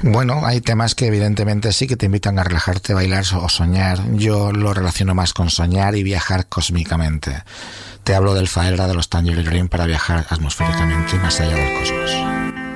Bueno, hay temas que evidentemente sí que te invitan a relajarte, bailar o soñar. Yo lo relaciono más con soñar y viajar cósmicamente. Te hablo del Faera de los Tangerine Dream para viajar atmosféricamente más allá del cosmos.